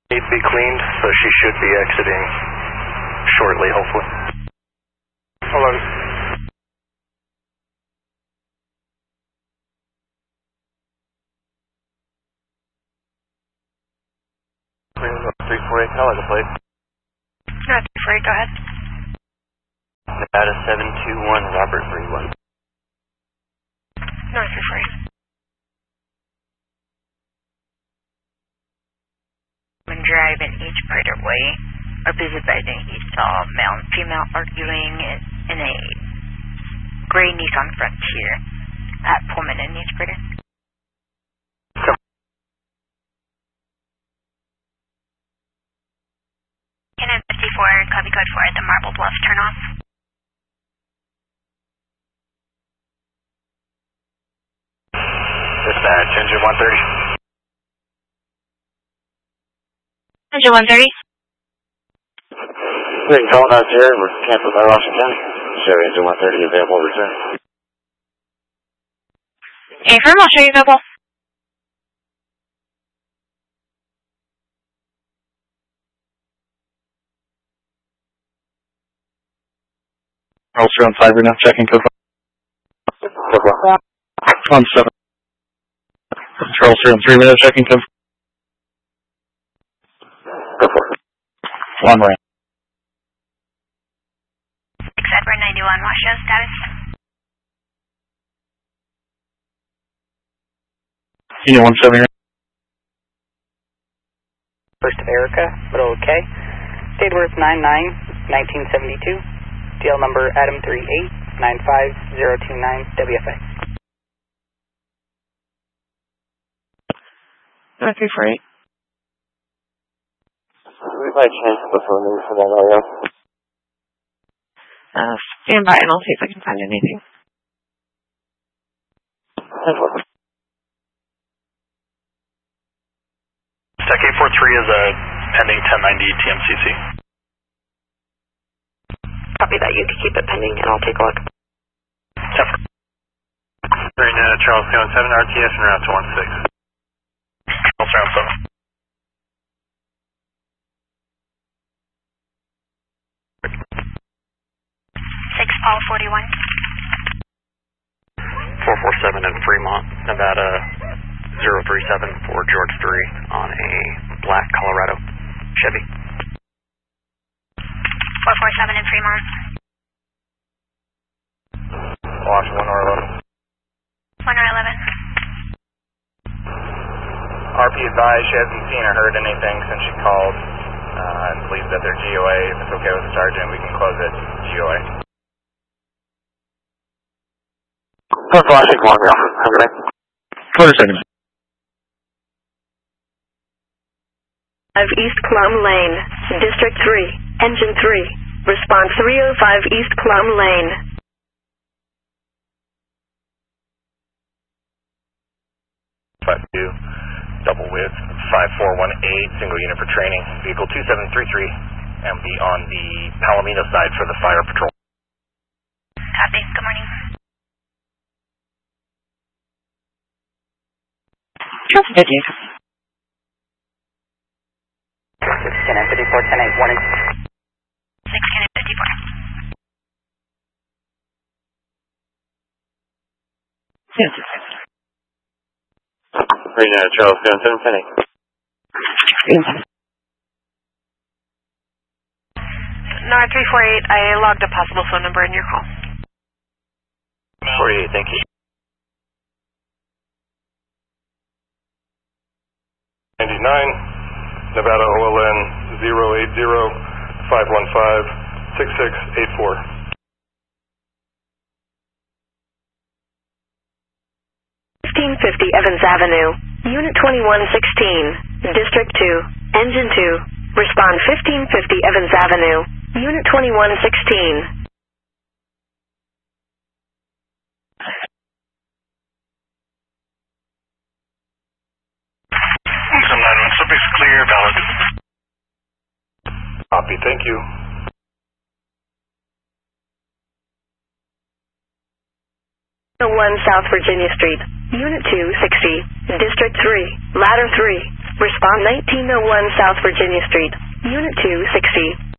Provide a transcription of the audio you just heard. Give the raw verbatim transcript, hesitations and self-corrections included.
Need to be cleaned, so she should be exiting shortly, hopefully. Hello. three four eight, Pelican plate. No, three four eight, go ahead. Nevada seven two one, Robert three one. No, three four eight. When driving each Prater Way, or visiting each saw male and female arguing in, in a gray Nissan Frontier at Pullman and East Prater. Cannon fifty-four, copy code four at the Marble Bluff turn off. Dispatch, engine one thirty. Engine one thirty. We can call it out here. We're canceled by Washington County. Show engine one thirty available return. Affirm, I'll show you available. Charles three on five right now, checking code on seven. Charles three on three right now, checking code. One right. six Edward ninety-one, washout status. Union one seven right. First Erica, middle okay. Date worth nine nine nineteen seventy-two. D L number Adam three eight nine five zero two nine W F A. No, three four eight. We might change before we move for that area. Uh, stand by and I'll see if I can find anything. Tech eight four three is a pending ten ninety T M C C. Copy that, you can keep it pending and I'll take a look. Right now, Charles seven seven, R T S and route to one six. Charles round seven. six Paul forty-one. four four seven in Fremont, Nevada zero three seven for George three on a black Colorado Chevy. four four seven in Fremont. Wash one R eleven. one R eleven. R P advised she hasn't seen or heard anything since she called uh, and believes that they're G O A. If it's okay with the sergeant, we can close it G O A. That's Washington one, yeah. Have a good night. Quarter second. five East Plum Lane, District three, Engine three, response three oh five East Plum Lane. five two, double width, five four one eight, single unit for training, vehicle two seven three three, and be on the Palomino side for the fire patrol. Copy, good morning. Sure, good news. Cannon fifty-four ten eight, warning. six Cannon fifty-four. Yes, yes, yes. Right now, Charles seven seven ten eight. No, three four eight, I logged a possible phone number in your call. forty-eight, thank you. ninety-nine, Nevada O L N zero eight zero five one five six six eight four. fifteen fifty Evans Avenue, Unit twenty-one sixteen, District two, Engine two, respond fifteen fifty Evans Avenue, Unit twenty-one sixteen. Some nine one, subject's clear, valid. Copy, thank you. one South Virginia Street, Unit two sixty, District three, Ladder three, Respond nineteen oh one South Virginia Street. Unit two sixty.